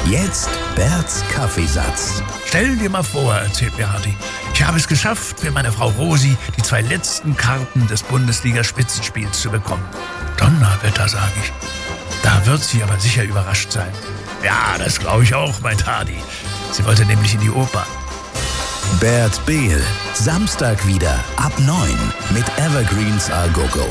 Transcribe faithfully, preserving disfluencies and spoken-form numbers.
Jetzt Berts Kaffeesatz. Stell dir mal vor, erzählt mir Hardy, ich habe es geschafft, für meine Frau Rosi die zwei letzten Karten des Bundesliga-Spitzenspiels zu bekommen. Donnerwetter, sage ich. Da wird sie aber sicher überrascht sein. Ja, das glaube ich auch, meint Hardy. Sie wollte nämlich in die Oper. Bert Behl, Samstag wieder ab neun mit Evergreens Al Gogo.